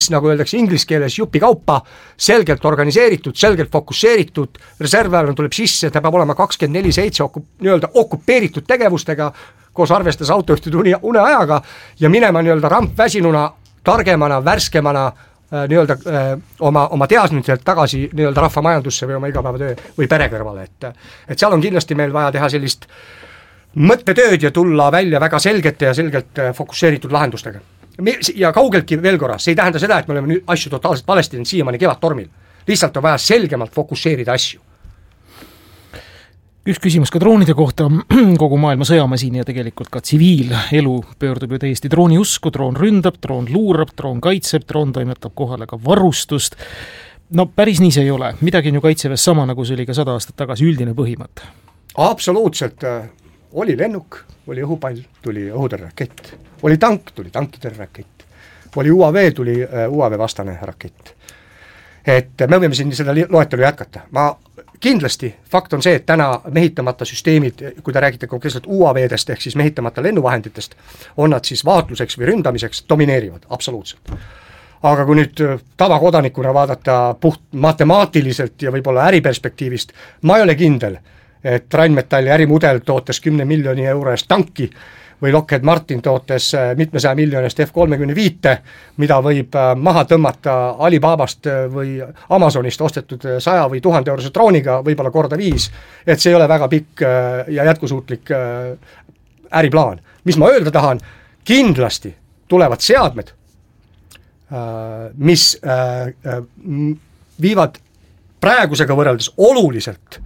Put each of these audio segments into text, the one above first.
nagu öeldakse inglise keeles jupikaupa, selgelt organiseeritud, selgelt fokusseeritud, reservväelane tuleb sisse, ta peab olema 24/7 nii-öelda okupeeritud tegevustega, koos arvestades autojuhtide uneajaga ja minema nii-öelda rampväsinuna, targemana, värskemana nii-öelda oma teadmiselt tagasi nii-öelda rahvamajandusse või oma igapäevatöö või pere kõrvale, et seal on kindlasti meil vaja teha sellist mõttetööd ja tulla välja väga selgete ja selgelt fokusseeritud lahendustega. Ja kaugeltki veel korras, see ei tähenda seda, et me oleme nüüd asju totaalselt valesti teinud siiamaani kevadtormil. Lihtsalt on vaja selgemalt fokusseerida asju. Üks küsimus ka droonide kohta, kogu maailma sõjamasin ja tegelikult ka tsiviilelu pöördub ju täiesti drooni usku, droon ründab, droon luurab, droon kaitseb, droon toimetab kohale ka varustust. No päris nii see ei ole, midagi on ju kaitseväes sama, nagu see oli ka 100 aastat tagasi üldine põhimõte. Absoluutselt, oli lennuk, oli õhupall, tuli õhuterrakett, oli tank, tuli tankiterrakett, oli UAV, tuli UAV vastane rakett. Et me võime siin seda loetelu jätkata. Kindlasti fakt on see, et täna mehitamata süsteemid, kui te räägite konkreetselt UAV-dest ehk siis mehitamata lennuvahenditest, on nad siis vaatluseks või ründamiseks domineerivad, absoluutselt. Aga kui nüüd tavakodanikuna vaadata puht matemaatiliselt ja võib-olla äriperspektiivist, ma ei ole kindel, et Rheinmetalli ärimudel tootes 10 miljoni euro eest tanki või Lockheed Martin tootes mitmesaja miljonist F-35, mida võib maha tõmmata Alibabast või Amazonist ostetud 100 või 1000 eurose drooniga, võib-olla korda 5, et see ei ole väga pikk ja jätkusuutlik äriplaan. Mis ma öelda tahan, kindlasti tulevad seadmed, mis viivad praegusega võrreldes oluliselt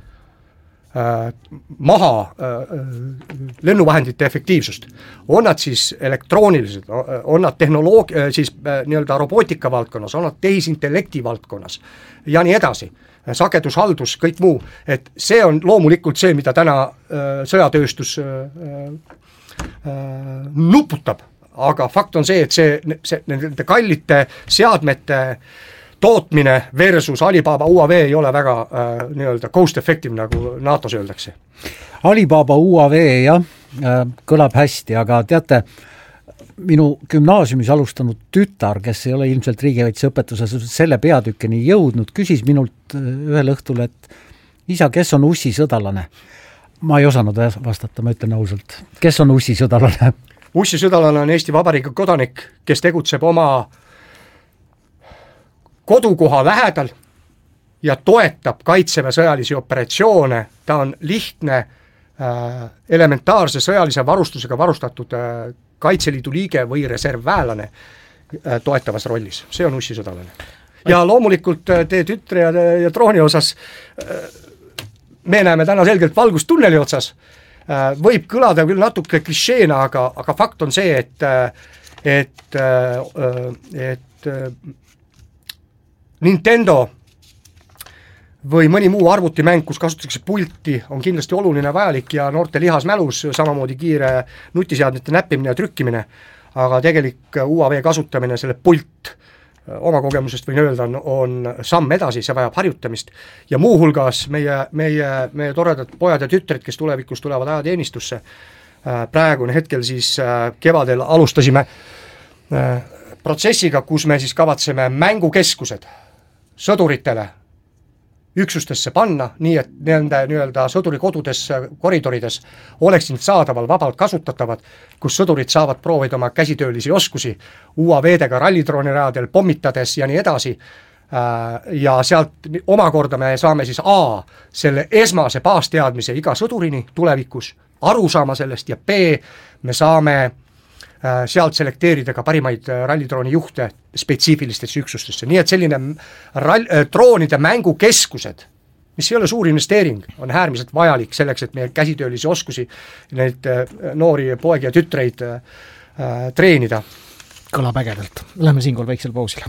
maha lennuvahendite efektiivsust. On nad siis elektroonilised, on nad siis nii-öelda robootika valdkonnas, on nad tehisintellekti valdkonnas ja nii edasi. Sagedushaldus, kõik muu. Et see on loomulikult see, mida täna sõjatööstus nuputab. Aga fakt on see, et nende kallite seadmete tootmine versus Alibaba UAV ei ole väga nii-öelda cost effective, nagu NATOs öeldakse. Alibaba UAV, jah, kõlab hästi, aga teate, minu gümnaasiumis alustanud tütar, kes ei ole ilmselt riigikaitseõpetuses selle peatükkeni jõudnud, küsis minult ühel õhtul, et isa, kes on Ussi sõdalane? Ma ei osanud vastata, ma ütlen ausalt. Kes on Ussi sõdalane? Ussi sõdalane on Eesti Vabariigi kodanik, kes tegutseb oma kodukoha lähedal ja toetab kaitseväe sõjalisi operatsioone. Ta on lihtne, elementaarse sõjalise varustusega varustatud Kaitseliidu liige või reservväelane toetavas rollis. See on Ussi sõdalane. Ja loomulikult teie tütre ja drooni osas me näeme täna selgelt valgust tunneli otsas. Võib kõlada küll natuke klišeena, aga fakt on see, et Nintendo või mõni muu arvutimäng, kus kasutatakse pulti, on kindlasti oluline vajalik ja noorte lihasmälus, samamoodi kiire nutiseadmete näppimine ja trükkimine, aga tegelik UAV kasutamine, selle pult oma kogemusest võin öelda, on samm edasi, see vajab harjutamist ja muuhulgas meie toredad pojad ja tütred, kes tulevikus tulevad ajateenistusse, praegu hetkel siis kevadel alustasime protsessiga, kus me siis kavatseme mängukeskused sõduritele üksustesse panna, nii et nende nii-öelda sõdurikodudes, koridorides oleksid saadaval vabalt kasutatavad, kus sõdurid saavad proovida oma käsitöölisi oskusi UAV-dega rallidroonirajadel pommitades ja nii edasi. Ja sealt omakorda me saame siis A, selle esmase baasteadmise iga sõdurini tulevikus, aru saama sellest ja B, me saame sealt selekteerida ka parimaid rallidrooni juhte spetsiifilistesse üksustesse. Nii et selline droonide mängukeskused, mis ei ole suur investeering, on äärmiselt vajalik selleks, et meie käsitöölisi oskusi, neid noori poegi ja tütreid treenida. Kõlab ägedalt. Lähme siinkohal väiksel pausile.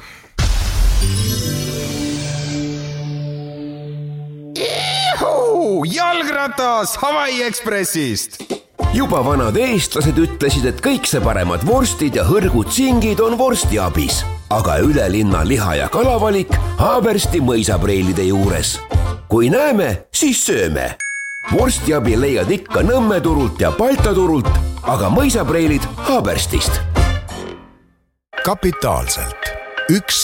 Jalgratas Hawaii Expressist! Juba vanad eestlased ütlesid, et kõik see paremad vorstid ja hõrgud singid on vorstiabis, aga ülelinna liha- ja kalavalik Haabersti mõisapreilide juures. Kui näeme, siis sööme. Vorstiabi leiad ikka Nõmme turult ja Balta turult, aga mõisapreilid Haaberstist. Kapitaalselt. üks